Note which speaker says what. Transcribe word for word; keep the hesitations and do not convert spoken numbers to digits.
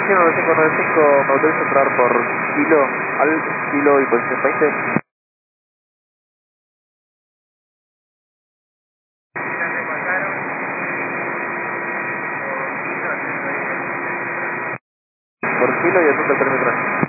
Speaker 1: Destino nueve cinco nueve cinco, me autoriza entrar por kilo, al kilo y posición veinte. Por kilo y asunto al perímetro.